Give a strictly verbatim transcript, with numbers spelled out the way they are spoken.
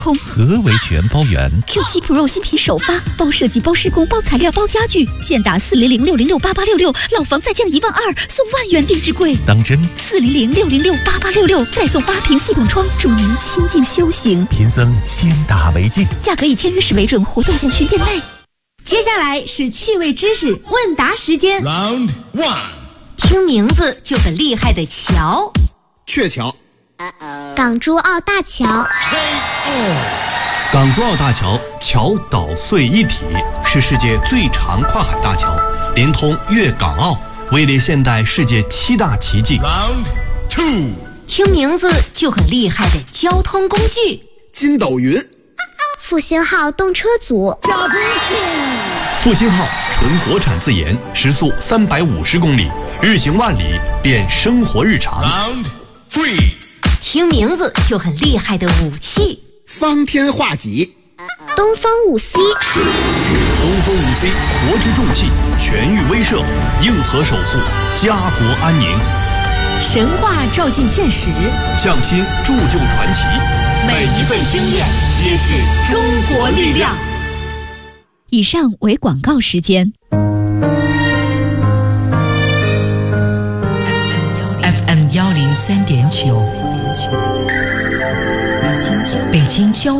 何为全包圆 ？Q 七 Pro 新品首发，包设计、包施工、包材料、包家具，现打四零零六零六八八六六，老房再降一万二，送万元定制柜。 当真？ 四零零六零六八八六六，再送八屏系统窗，助您清静修行。 贫僧先打为敬， 价格以签约时为准，活动限需店内。 接下来是趣味知识问答时间。 Round one， 听名字就很厉害的桥， 鹊桥。 港珠澳大桥， 港珠澳大桥桥岛隧一体，是世界最长跨海大桥，连通粤港澳，位列现代世界七大奇迹。 Round two， 听名字就很厉害的交通工具， 筋斗云。 复兴号动车组， 复兴号纯国产自研，时速三百五十公里，日行万里，变生活日常。 Round three， 听名字就很厉害的武器， 方天画戟。 东风五 C， 东风五 C 国之重器，全域威慑，硬核守护，家国安宁。 神话照进现实， 匠心铸就传奇， 每一份经验皆是中国力量。 以上为广告时间。 F M 幺零三点九，北京交